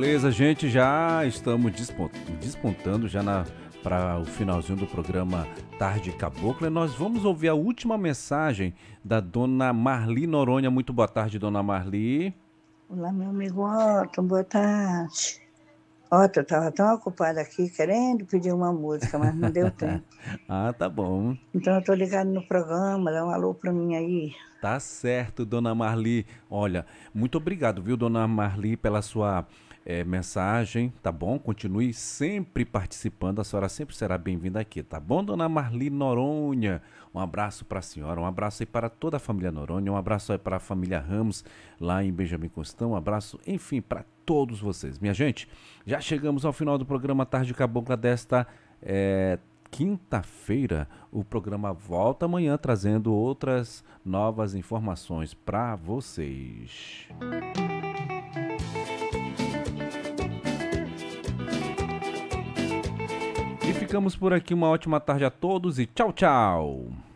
Beleza, gente, já estamos despontando já para o finalzinho do programa Tarde Cabocla. E nós vamos ouvir a última mensagem da dona Marli Noronha. Muito boa tarde, dona Marli. Olá, meu amigo Otto, boa tarde. Otto, eu estava tão ocupada aqui querendo pedir uma música, mas não deu tempo. Ah, tá bom. Então eu estou ligado no programa, dá um alô para mim aí. Tá certo, dona Marli. Olha, muito obrigado, viu, dona Marli, pela sua mensagem, tá bom? Continue sempre participando, a senhora sempre será bem-vinda aqui, tá bom, dona Marli Noronha? Um abraço para a senhora, um abraço aí para toda a família Noronha, um abraço aí para a família Ramos, lá em Benjamin Constant, um abraço, enfim, para todos vocês. Minha gente, já chegamos ao final do programa Tarde Cabocla desta quinta-feira. O programa volta amanhã trazendo outras novas informações para vocês. E ficamos por aqui. Uma ótima tarde a todos e tchau, tchau!